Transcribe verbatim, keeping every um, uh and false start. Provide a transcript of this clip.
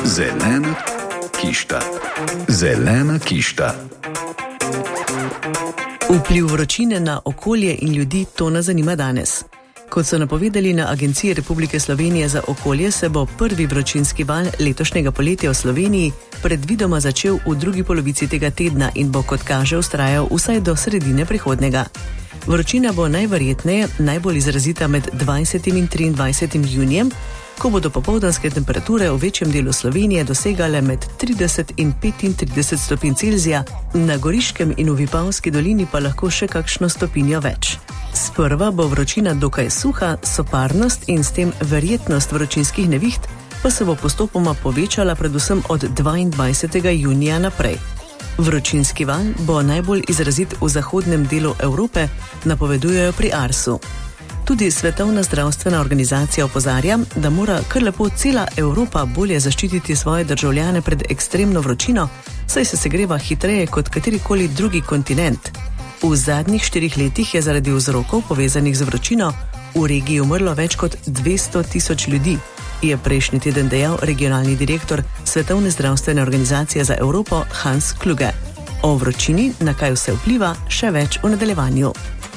Zelena kišta. Zelena kišta. Vpliv vročine na okolje in ljudi, to nas zanima danes. Kot so napovedali na Agenciji Republike Slovenije za okolje, se bo prvi vročinski val letošnjega poletja v Sloveniji predvidoma začel v drugi polovici tega tedna in bo, kot kaže, vztrajal vsaj do sredine prihodnjega. Vročina bo najverjetneje najbolj izrazita med dvajsetim in triindvajsetim junijem, ko bodo popoldanske temperature v večjem delu Slovenije dosegale med trideset in petintrideset stopinj Celzija, na Goriškem in v Vipavski dolini pa lahko še kakšno stopinjo več. Sprva bo vročina dokaj suha, soparnost in s tem verjetnost vročinskih neviht pa se bo postopoma povečala predvsem od dvaindvajsetega junija naprej. Vročinski val bo najbolj izrazit v zahodnem delu Evrope, napovedujejo pri Arsu. Tudi Svetovna zdravstvena organizacija opozarja, da mora kar lepo cela Evropa bolje zaščititi svoje državljane pred ekstremno vročino, saj se segreva hitreje kot katerikoli drugi kontinent. V zadnjih štirih letih je zaradi vzrokov povezanih z vročino v regiji umrlo več kot dvesto tisoč ljudi, je prejšnji teden dejal regionalni direktor Svetovne zdravstvene organizacije za Evropo Hans Kluge. O vročini, na kaj vse vpliva, še več v nadaljevanju.